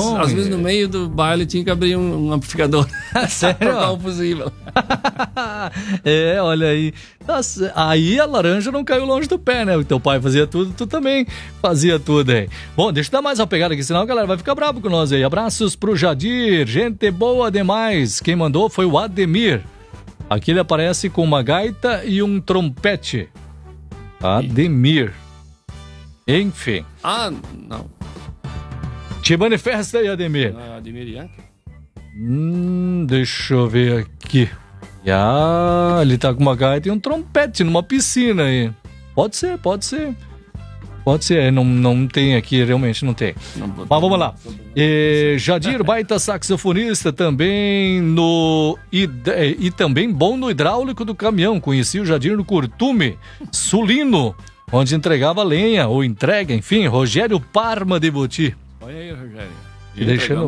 Às vezes no meio do baile tinha que abrir um amplificador. Sério? Tocar um fusível. Olha aí. Nossa, aí a laranja não caiu longe do pé, né? O teu pai fazia tudo, tu também fazia tudo aí. Bom, deixa eu dar mais uma pegada aqui, senão a galera vai ficar bravo com nós aí. Abraços pro Jadir, gente boa demais. Quem mandou foi o Ademir. Aqui ele aparece com uma gaita e um trompete. Ademir. Enfim. Não. Te manifesta aí, Ademir. Ademir Yankee? Deixa eu ver aqui. Ele tá com uma gaita e um trompete numa piscina aí. Pode ser. Não tem aqui, realmente não tem. Mas vamos lá. Jadir, baita saxofonista também e também bom no hidráulico do caminhão. Conheci o Jadir no Curtume, Sulino, onde entregava lenha ou entrega, enfim. Rogério Parma de Boti. Olha aí, Rogério. Deixando...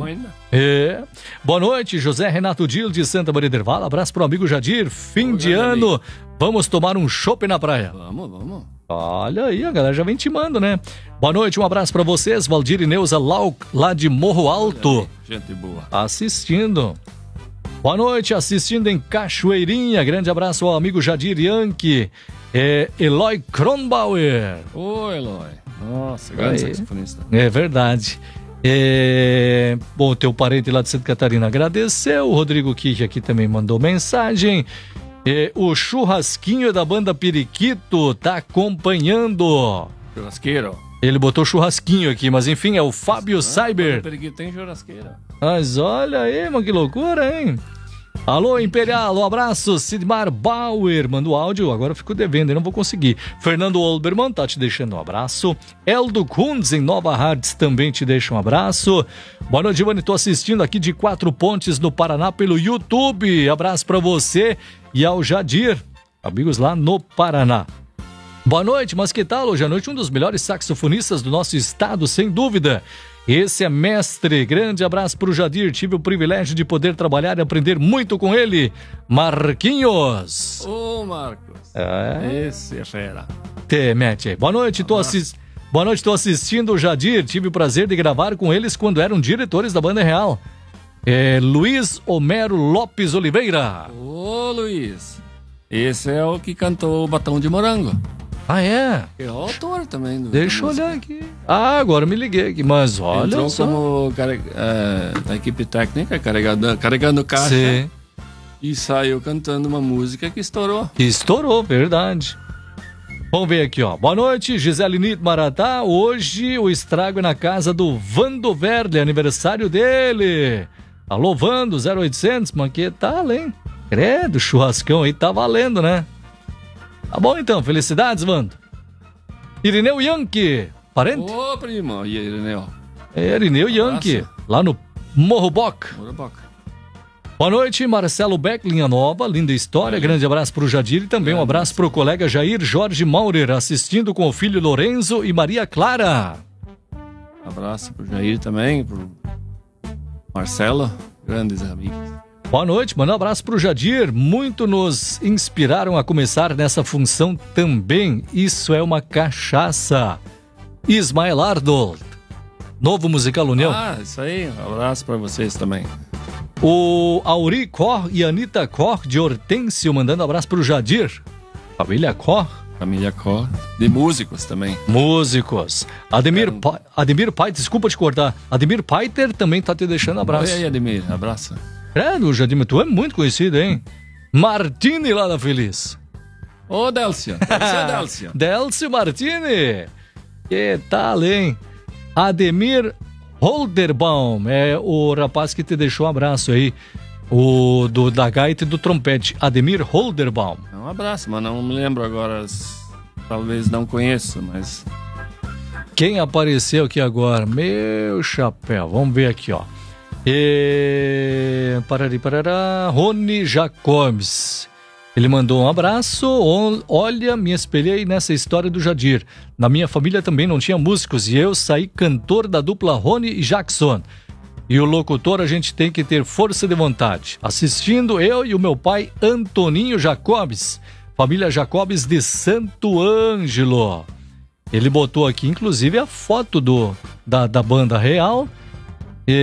Boa noite, José Renato Dil de Santa Maria del Val. Abraço pro amigo Jadir. Fim de ano, amigo. Vamos tomar um chopp na praia. Vamos. Olha aí, a galera já vem timando, né? Boa noite, um abraço pra vocês, Valdir e Neuza lá de Morro Alto. Aí, gente boa. Assistindo. Boa noite, assistindo em Cachoeirinha. Grande abraço ao amigo Jadir Yankee. Eloy Kronbauer. Ô, Eloy. Nossa, grande saxofonista. É verdade. Bom, teu parente lá de Santa Catarina agradeceu. O Rodrigo Kiki aqui também mandou mensagem. O churrasquinho da banda Periquito tá acompanhando. Churrasqueiro. Ele botou churrasquinho aqui, mas enfim, é o Fábio Cyber. Periquito tem churrasqueiro. Mas olha aí, mano, que loucura, hein? Alô, Imperial, um abraço. Sidmar Bauer mandou áudio, agora ficou devendo, eu não vou conseguir. Fernando Olbermann tá te deixando um abraço. Eldo Kunz em Nova Hartz também te deixa um abraço. Boa noite, Giovanni, tô assistindo aqui de Quatro Pontes no Paraná pelo YouTube. Abraço pra você e ao Jadir, amigos lá no Paraná. Boa noite, mas que tal? Hoje à noite um dos melhores saxofonistas do nosso estado, sem dúvida. Esse é mestre, grande abraço pro Jadir, tive o privilégio de poder trabalhar e aprender muito com ele, Marquinhos. Ô, Marcos, esse é fera. Mete. Boa noite, tô assistindo o Jadir, tive o prazer de gravar com eles quando eram diretores da Banda Real. Luiz Homero Lopes Oliveira. Ô, Luiz, esse é o que cantou o Batom de Morango. É? É o autor também. Deixa eu olhar aqui. Agora me liguei aqui, mas olha entrou só. Como da equipe técnica, carregando caixa. Sim. E saiu cantando uma música que estourou. Verdade. Vamos ver aqui, ó. Boa noite, Gisele Nito Maratá. Hoje o estrago é na casa do Vando Verle, aniversário dele. Alô, Vando, 0800, mas que tal, hein? Credo, churrascão aí tá valendo, né? Tá bom então, felicidades, Vando. Irineu Yankee, parente? Ô, primo, e Irineu? Irineu Yankee, lá no Morro Boc. Boa noite, Marcelo Beck, Linha Nova, linda história, grande abraço pro Jadir e também um abraço pro colega Jair Jorge Maurer, assistindo com o filho Lorenzo e Maria Clara. Abraço pro Jair também, pro Marcelo, grandes amigos. Boa noite, manda um abraço pro Jadir, muito nos inspiraram a começar nessa função também, isso é uma cachaça. Ismael Ardold, Novo Musical União. Isso aí, um abraço pra vocês também. O Auri Cor e Anitta Cor de Hortêncio mandando um abraço pro Jadir. Família Cor, de músicos também. Músicos. Ademir Paiter, desculpa te cortar, Ademir Paiter também tá te deixando abraço. Oi aí, Ademir, abraço. Credo, Jadir, tu é muito conhecido, hein? Martini lá da Feliz. Ô, Délcio. Délcio Martini. Que tal, hein? Ademir Holderbaum, é o rapaz que te deixou um abraço aí. Da gaita e do trompete, Ademir Holderbaum. Um abraço, mas não me lembro agora. Talvez não conheço, mas... Quem apareceu aqui agora? Meu chapéu, vamos ver aqui, ó. Rony Jacobs. Ele mandou um abraço. Olha, me espelhei nessa história do Jadir. Na minha família também não tinha músicos e eu saí cantor da dupla Rony e Jackson. E o locutor a gente tem que ter força de vontade. Assistindo eu e o meu pai Antoninho Jacobs, família Jacobs de Santo Ângelo. Ele botou aqui inclusive a foto da banda real.